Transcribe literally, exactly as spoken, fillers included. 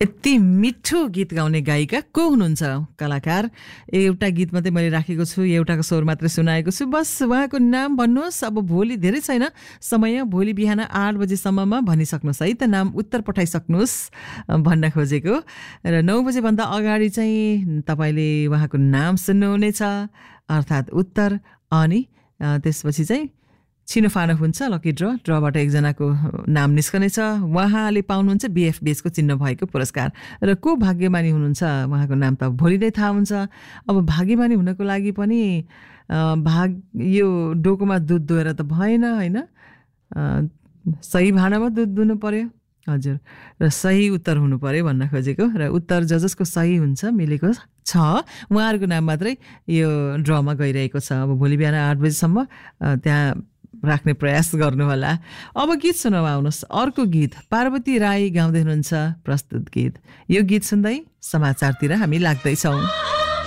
यति मिठो गीत गाउने गायिका को हुनुहुन्छ कलाकार एउटा गीत मात्रै मैले राखेको छु एउटाको स्वर मात्रै सुनाएको छु बस उहाँको नाम भन्नुहोस् अब भोलि धेरै छैन समय भोलि बिहान आठ बजेसम्ममा भनिसक्नुहोस् है त नाम उत्तर पठाइसक्नुहोस् भन्न खोजेको र नौ बजेभन्दा अगाडि चाहिँ तपाईँले उहाँको नाम सुन्नुहुनेछ अर्थात् उत्तर अनि त्यसपछि चाहिँ छिनोफानो हुन्छ लकी ड्र ड्रबाट एकजनाको नाम निस्कनेछ उहाँले पाउनुहुन्छ बिएफबीएसको चिन्ह भएको पुरस्कार र को भाग्यमानी हुनुहुन्छ उहाँको नाम त भोलि नै थाहा हुन्छ अब भाग्यमानी हुनको लागि पनि भाग यो डोकोमा दुध दुहेर त भएन हैन सही भाँडामा दुध दुनु पर्यो हजुर र सही उत्तर हुनु पर्यो भन्न खोजेको र उत्तर ज जसको सही हुन्छ मिलेको छ उहाँहरूको नाम मात्रै यो ड्रमा गइरहेको छ अब भोलि बिहान आठ बजेसम्म त्यहाँ राख्ने प्रयास गर्नु होला अब गीत सुनाउँ आउनुहोस् अर्को गीत पार्वती राई गाउँदै हुनुहुन्छ प्रस्तुत गीत यो गीत सुन्दै समाचारतिर हामी लाग्दैछौँ